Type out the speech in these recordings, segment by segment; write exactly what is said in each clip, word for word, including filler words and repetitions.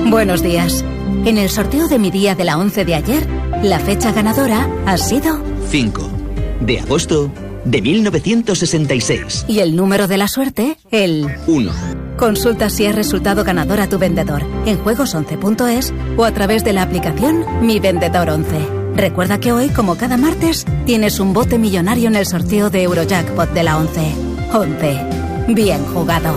Buenos días. En el sorteo de mi día de la once de ayer, la fecha ganadora ha sido... cinco de agosto de mil novecientos sesenta y seis. Y el número de la suerte, el... uno. Consulta si has resultado ganador a tu vendedor en juegos once punto es o a través de la aplicación Mi Vendedor once. Recuerda que hoy, como cada martes, tienes un bote millonario en el sorteo de Eurojackpot de la once. once. Bien jugado.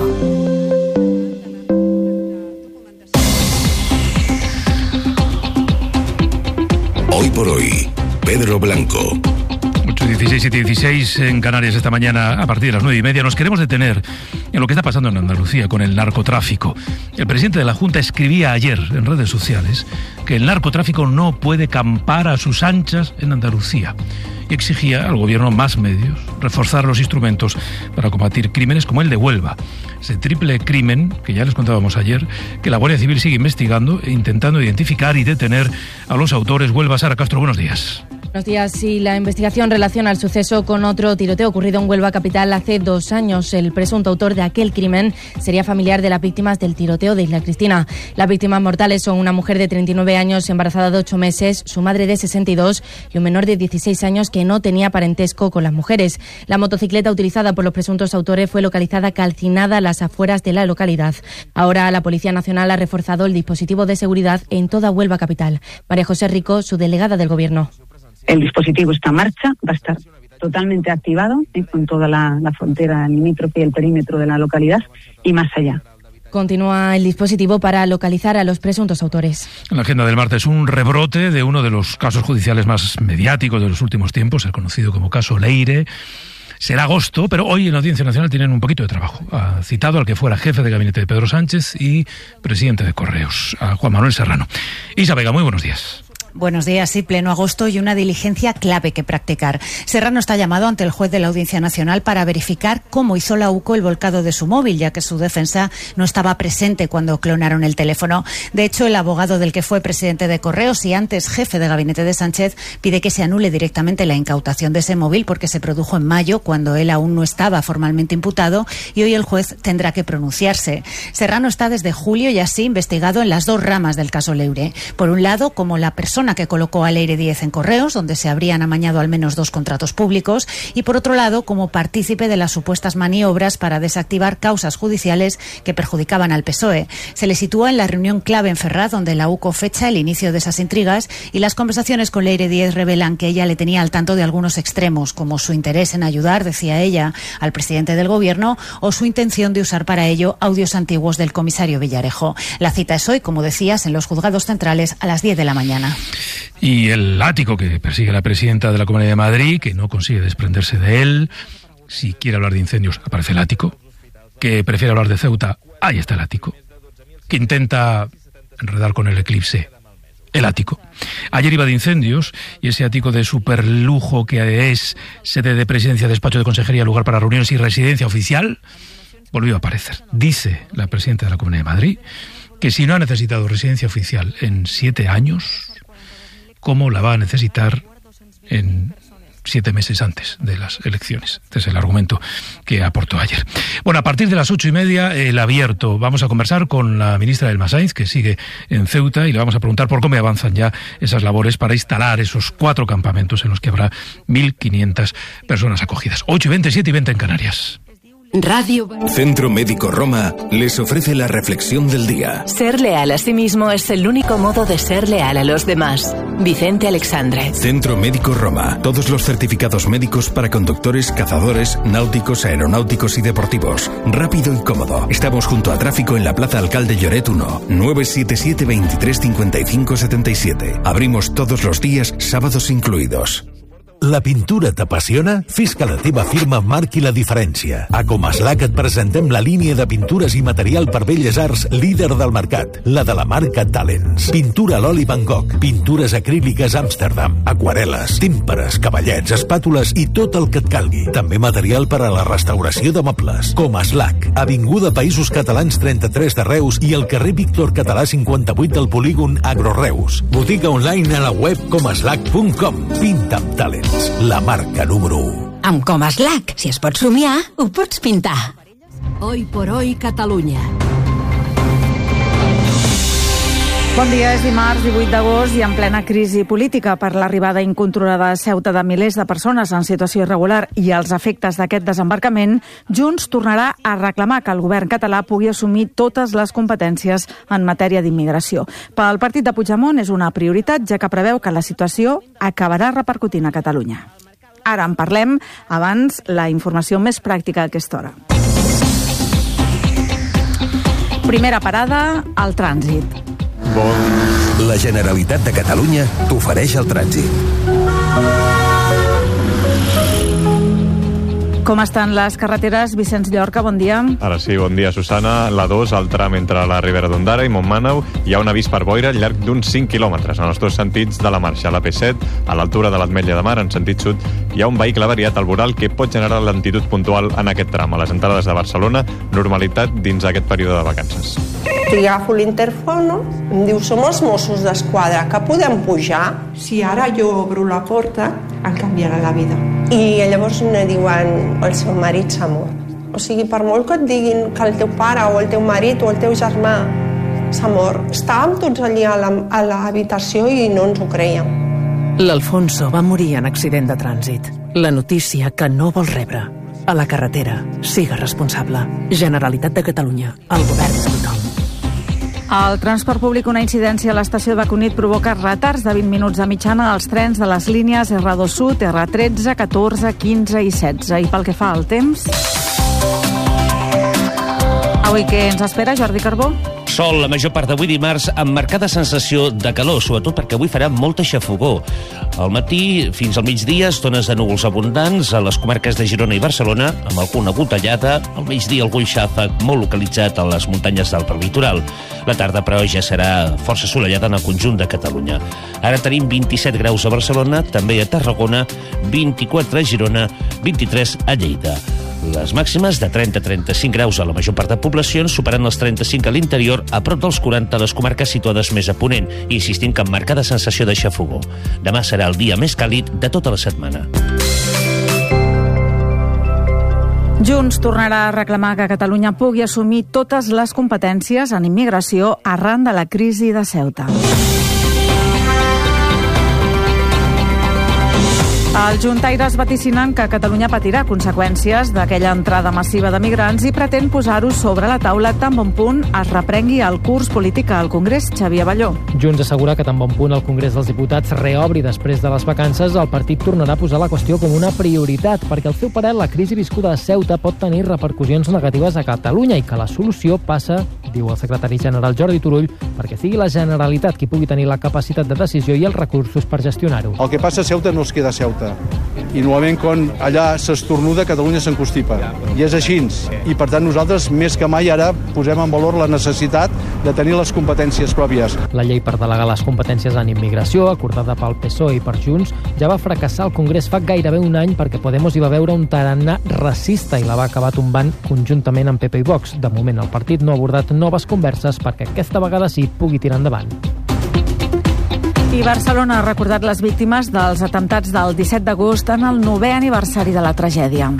Hoy por hoy, Pedro Blanco. ocho dieciséis, siete dieciséis en Canarias esta mañana a partir de las nueve y media. Nos queremos detener en lo que está pasando en Andalucía con el narcotráfico. El presidente de la Junta escribía ayer en redes sociales que el narcotráfico no puede campar a sus anchas en Andalucía y exigía al gobierno más medios, reforzar los instrumentos para combatir crímenes como el de Huelva. Ese triple crimen, que ya les contábamos ayer, que la Guardia Civil sigue investigando e intentando identificar y detener a los autores. Huelva, Sara Castro, buenos días. Buenos días. Sí, la investigación relaciona el suceso con otro tiroteo ocurrido en Huelva capital hace dos años. El presunto autor de aquel crimen sería familiar de las víctimas del tiroteo de Isla Cristina. Las víctimas mortales son una mujer de treinta y nueve años, embarazada de ocho meses, su madre de sesenta y dos y un menor de dieciséis años que no tenía parentesco con las mujeres. La motocicleta utilizada por los presuntos autores fue localizada calcinada a las afueras de la localidad. Ahora la Policía Nacional ha reforzado el dispositivo de seguridad en toda Huelva capital. María José Rico, su delegada del Gobierno. El dispositivo está en marcha, va a estar totalmente activado ¿eh? con toda la, la frontera limítrofe y el perímetro de la localidad y más allá. Continúa el dispositivo para localizar a los presuntos autores. En la agenda del martes, un rebrote de uno de los casos judiciales más mediáticos de los últimos tiempos, el conocido como caso Leire. Será agosto, pero hoy en la Audiencia Nacional tienen un poquito de trabajo. Ha citado al que fuera jefe de gabinete de Pedro Sánchez y presidente de Correos, a Juan Manuel Serrano. Isa Vega, muy buenos días. Buenos días, sí, pleno agosto y una diligencia clave que practicar. Serrano está llamado ante el juez de la Audiencia Nacional para verificar cómo hizo la UCO el volcado de su móvil, ya que su defensa no estaba presente cuando clonaron el teléfono. De hecho, el abogado del que fue presidente de Correos y antes jefe de gabinete de Sánchez pide que se anule directamente la incautación de ese móvil porque se produjo en mayo, cuando él aún no estaba formalmente imputado, y hoy el juez tendrá que pronunciarse. Serrano está desde julio y así investigado en las dos ramas del caso Leire. Por un lado, como la persona que colocó a Leire diez en Correos, donde se habrían amañado al menos dos contratos públicos, y por otro lado, como partícipe de las supuestas maniobras para desactivar causas judiciales que perjudicaban al P S O E. Se le sitúa en la reunión clave en Ferraz, donde la UCO fecha el inicio de esas intrigas, y las conversaciones con Leire diez revelan que ella le tenía al tanto de algunos extremos, como su interés en ayudar, decía ella, al presidente del gobierno, o su intención de usar para ello audios antiguos del comisario Villarejo. La cita es hoy, como decías, en los juzgados centrales a las diez de la mañana. Y el látigo que persigue la presidenta de la Comunidad de Madrid, que no consigue desprenderse de él. Si quiere hablar de incendios, aparece el ático. Que prefiere hablar de Ceuta, ahí está el ático. Que intenta enredar con el eclipse, el ático. Ayer iba de incendios y ese ático de superlujo que es sede de presidencia, despacho de consejería, lugar para reuniones y residencia oficial, volvió a aparecer. Dice la presidenta de la Comunidad de Madrid que si no ha necesitado residencia oficial en siete años, ¿cómo la va a necesitar en siete meses antes de las elecciones? Este es el argumento que aportó ayer. Bueno, a partir de las ocho y media, el abierto. Vamos a conversar con la ministra Elma Sainz, que sigue en Ceuta, y le vamos a preguntar por cómo avanzan ya esas labores para instalar esos cuatro campamentos en los que habrá mil quinientas personas acogidas. ocho y veinte, siete y veinte en Canarias. Radio Centro Médico Roma les ofrece la reflexión del día. Ser leal a sí mismo es el único modo de ser leal a los demás. Vicente Alexandre. Centro Médico Roma. Todos los certificados médicos para conductores, cazadores, náuticos, aeronáuticos y deportivos. Rápido y cómodo. Estamos junto a tráfico en la Plaza Alcalde Lloret uno. nueve siete siete, veintitrés cincuenta y cinco setenta y siete. Abrimos todos los días, sábados incluidos. La pintura t'apassiona? Fes que la teva firma marqui la diferència. A Comaslac et presentem la línia de pintures i material per belles arts líder del mercat, la de la marca Talents. Pintura a l'oli Van Gogh, pintures acríliques Amsterdam, aquarel·les, tímpares, cavallets, espàtules i tot el que et calgui. També material per a la restauració de mobles. Comaslac, Avinguda Països Catalans trenta-tres de Reus i el carrer Víctor Català cinquanta-vuit del polígon Agroreus. Botiga online a la web comaslac punt com. Pinta amb Talents. La marca número u. Amb Comaslac, si es pot somiar, ho pots pintar. Hoy por hoy Catalunya. Bon dia, és dimarts divuit d'agost i en plena crisi política per l'arribada incontrolada a Ceuta de milers de persones en situació irregular i els efectes d'aquest desembarcament, Junts tornarà a reclamar que el govern català pugui assumir totes les competències en matèria d'immigració. Pel partit de Puigdemont és una prioritat, ja que preveu que la situació acabarà repercutint a Catalunya. Ara en parlem, abans la informació més pràctica a aquesta hora. Primera parada, el trànsit. Bon. La Generalitat de Catalunya t'ofereix el trànsit. Com estan les carreteres? Vicenç Llorca, bon dia. Ara sí, bon dia, Susana. La dos, al tram entre la Ribera d'Ondara i Montmàneu, hi ha un avís per boira al llarg d'uns cinc quilòmetres en els dos sentits de la marxa. A la P set, a l'altura de l'Ametlla de Mar, en sentit sud, hi ha un vehicle avariat al voral que pot generar lentitud puntual en aquest tram. A les entrades de Barcelona, normalitat dins aquest període de vacances. I agafo l'interfono, em diu, som els Mossos d'Esquadra, que podem pujar? Si ara jo obro la porta, em canviarà la vida. I llavors me diuen, el seu marit s'ha mort. O sigui, per molt que et diguin que el teu pare o el teu marit o el teu germà s'ha mort, estàvem tots allí a l'habitació i no ens ho creiem. L'Alfonso va morir en accident de trànsit. La notícia que no vols rebre. A la carretera, siga responsable. Generalitat de Catalunya, el govern de tothom. Al transport públic, una incidència a l'estació de Cunit provoca retards de vint minuts de mitjana als trens de les línies erre dos Sud, erre tretze, catorze, quinze i setze. I pel que fa al temps... Avui què ens espera, Jordi Carbó? Sol la major part d'avui dimarts amb marcada sensació de calor, sobretot perquè avui farà molta xafogor. Al matí fins al migdia estones de núvols abundants a les comarques de Girona i Barcelona, amb alguna gotellada, al migdia algun xàfec molt localitzat a les muntanyes del prelitoral. La tarda, però, ja serà força assolellada en el conjunt de Catalunya. Ara tenim vint-i-set graus a Barcelona, també a Tarragona, vint-i-quatre a Girona, vint-i-tres a Lleida. Les màximes de trenta a trenta-cinc graus a la major part de poblacions, superant els trenta-cinc a l'interior, a prop dels quaranta a les comarques situades més a ponent, i insistint que amb marcada sensació de xafogor. Demà serà el dia més càlid de tota la setmana. Junts tornarà a reclamar que Catalunya pugui assumir totes les competències en immigració arran de la crisi de Ceuta. Els juntaires vaticinen que Catalunya patirà conseqüències d'aquella entrada massiva de migrants i pretén posar-ho sobre la taula tan bon punt es reprengui el curs polític al Congrés. Xavier Balló. Junts assegura que tan bon punt el Congrés dels Diputats reobri després de les vacances, el partit tornarà a posar la qüestió com una prioritat, perquè al seu parer la crisi viscuda a Ceuta pot tenir repercussions negatives a Catalunya i que la solució passa, diu el secretari general Jordi Turull, perquè sigui la Generalitat qui pugui tenir la capacitat de decisió i els recursos per gestionar-ho. El que passa a Ceuta no es queda a Ceuta. I normalment quan allà s'estornuda, Catalunya s'encostipa. I és així. I per tant nosaltres més que mai ara posem en valor la necessitat de tenir les competències pròpies. La llei per delegar les competències en immigració, acordada pel P S O E i per Junts, ja va fracassar al Congrés fa gairebé un any perquè Podemos hi va veure un tarannà racista i la va acabar tombant conjuntament amb P P i Vox. De moment el partit no ha abordat noves converses perquè aquesta vegada sí pugui tirar endavant. I Barcelona ha recordat les víctimes dels atemptats del disset d'agost en el novè aniversari de la tragèdia.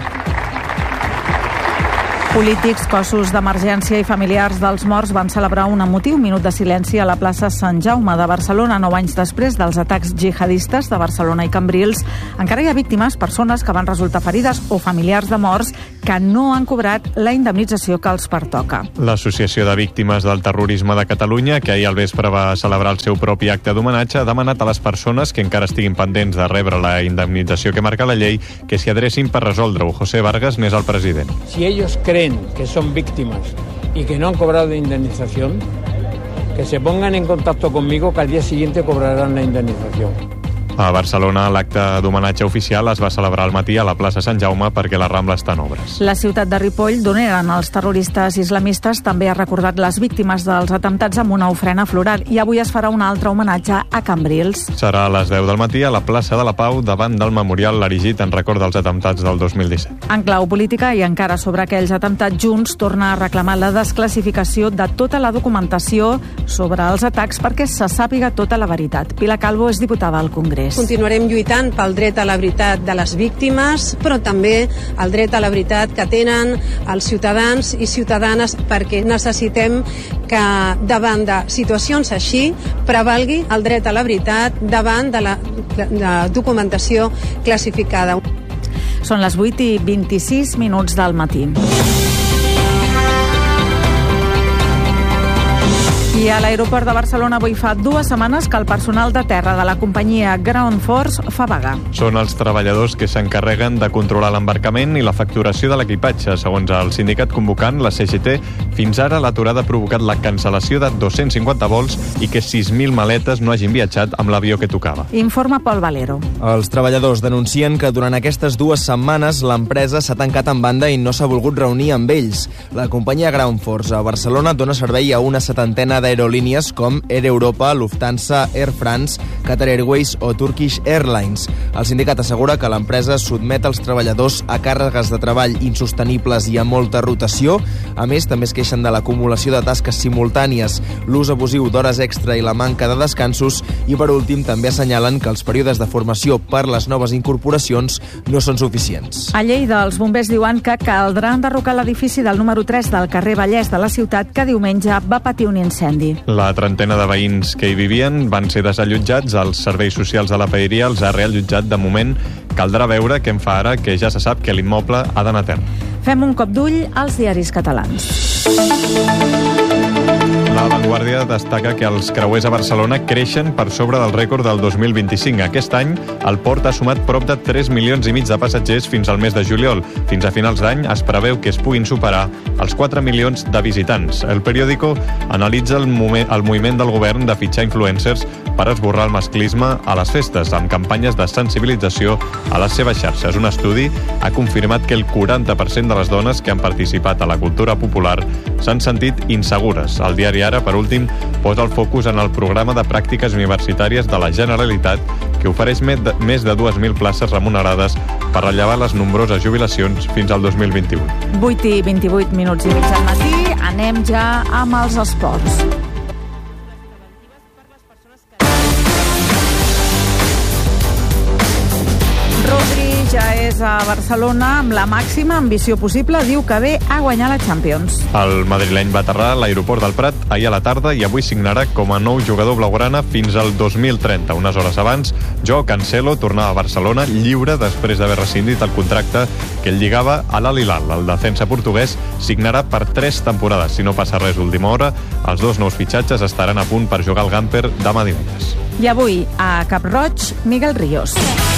Polítics, cossos d'emergència i familiars dels morts van celebrar un emotiu minut de silenci a la plaça Sant Jaume de Barcelona nou anys després dels atacs jihadistes de Barcelona i Cambrils. Encara hi ha víctimes, persones que van resultar ferides o familiars de morts que no han cobrat la indemnització que els pertoca. L'Associació de Víctimes del Terrorisme de Catalunya, que ahir al vespre va celebrar el seu propi acte d'homenatge, ha demanat a les persones que encara estiguin pendents de rebre la indemnització que marca la llei que s'hi adrecin per resoldre-ho. José Vargas n'és el president. Si ellos creen que son víctimas y que no han cobrado indemnización, que se pongan en contacto conmigo, que al día siguiente cobrarán la indemnización. A Barcelona, l'acte d'homenatge oficial es va celebrar al matí a la plaça Sant Jaume perquè la Rambla està en obres. La ciutat de Ripoll, d'on eren els terroristes islamistes, també ha recordat les víctimes dels atemptats amb una ofrena floral i avui es farà un altre homenatge a Cambrils. Serà a les deu del matí a la plaça de la Pau davant del memorial erigit en record dels atemptats del dos mil disset. En clau política i encara sobre aquells atemptats, Junts torna a reclamar la desclassificació de tota la documentació sobre els atacs perquè se sàpiga tota la veritat. Pilar Calvo és diputada al Congrés. Baleares. Continuarem lluitant pel dret a la veritat de les víctimes, però també el dret a la veritat que tenen els ciutadans i ciutadanes, perquè necessitem que davant de situacions així prevalgui el dret a la veritat davant de la, de, de documentació classificada. Són les vuit i vint-i-sis minuts del matí. I a l'aeroport de Barcelona avui fa dues setmanes que el personal de terra de la companyia Ground Force fa vaga. Són els treballadors que s'encarreguen de controlar l'embarcament i la facturació de l'equipatge. Segons el sindicat convocant, la C G T, fins ara l'aturada ha provocat la cancel·lació de dos-cents cinquanta vols i que sis mil maletes no hagin viatjat amb l'avió que tocava. Informa Pol Valero. Els treballadors denuncien que durant aquestes dues setmanes l'empresa s'ha tancat en banda i no s'ha volgut reunir amb ells. La companyia Ground Force a Barcelona dona servei a una setantena d'aerolínies com Air Europa, Lufthansa, Air France, Qatar Airways o Turkish Airlines. El sindicat assegura que l'empresa sotmet els treballadors a càrregues de treball insostenibles i a molta rotació. A més, també es queixen de l'acumulació de tasques simultànies, l'ús abusiu d'hores extra i la manca de descansos, i per últim també assenyalen que els períodes de formació per les noves incorporacions no són suficients. A Lleida, els bombers diuen que caldrà enderrocar l'edifici del número tres del carrer Vallès de la ciutat, que diumenge va patir un incendi. La trentena de veïns que hi vivien van ser desallotjats. Els serveis socials de la Paeria els ha reallotjat. De moment, caldrà veure què en fa ara, que ja se sap que l'immoble ha d'anar a terra. Fem un cop d'ull als diaris catalans. La Vanguardia destaca que els creuers a Barcelona creixen per sobre del rècord del dos mil vint-i-cinc. Aquest any, el port ha sumat prop de tres milions i mig de passatgers fins al mes de juliol. Fins a finals d'any es preveu que es puguin superar els quatre milions de visitants. El periòdico analitza el, moment, el moviment del govern de fitxar influencers per esborrar el masclisme a les festes, amb campanyes de sensibilització a les seves xarxes. Un estudi ha confirmat que el quaranta per cent de les dones que han participat a la cultura popular s'han sentit insegures. El diari Ara, per últim, posa el focus en el programa de pràctiques universitàries de la Generalitat, que ofereix més de dues mil places remunerades per rellevar les nombroses jubilacions fins al dos mil vint-i-vuit. vuit i vint-i-vuit minuts i mig al matí, anem ja amb els esports. Rodri ja és a Barcelona amb la màxima ambició possible. Diu que ve a guanyar la Champions. El madrileny va aterrar a l'aeroport del Prat ahir a la tarda i avui signarà com a nou jugador blaugrana fins al dos mil trenta. Unes hores abans, Joao Cancelo tornava a Barcelona lliure després d'haver rescindit el contracte que el lligava a l'Al-Hilal. El defensa portuguès signarà per tres temporades. Si no passa res d'última hora, els dos nous fitxatges estaran a punt per jugar al Gamper demà dimecres. I avui, a Cap Roig, Miguel Ríos.